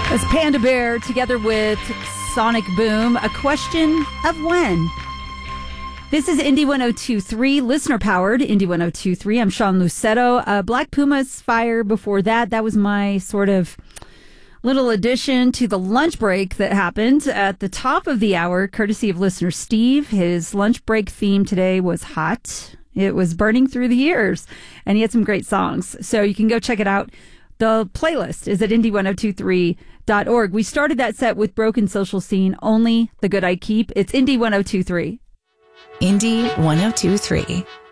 That's Panda Bear together with Sonic Boom. A question of when. This is Indy 102.3, listener-powered Indy 102.3. I'm Sean Lucetto. Black Pumas Fire before that. That was my sort of little addition to the lunch break that happened at the top of the hour, courtesy of listener Steve. His lunch break theme today was hot. It was burning through the years, and he had some great songs. So you can go check it out. The playlist is at indy1023.org. We started that set with Broken Social Scene, Only the Good I Keep. It's Indy 102.3. Indy 102.3.